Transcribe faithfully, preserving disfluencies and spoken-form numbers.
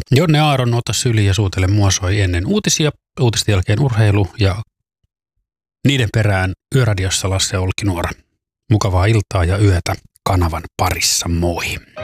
Jonne Aaron, ota syli ja suutele mua soi ennen uutisia, uutisten jälkeen urheilu ja niiden perään Yöradiossa Lasse Olkinuora. Mukavaa iltaa ja yötä kanavan parissa, moi!